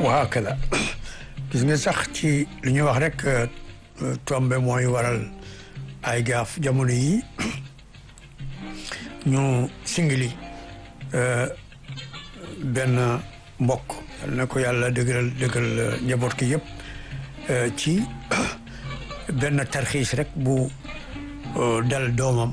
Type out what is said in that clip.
waa kala gis nga sax ci li ñuy wax rek tombe mooy waral ay gaaf jamono yi ñu singili benn mbokk yal na ko yàlla dëggal njaboot ki yëpp ci benn tarxiis rek bu dal doomam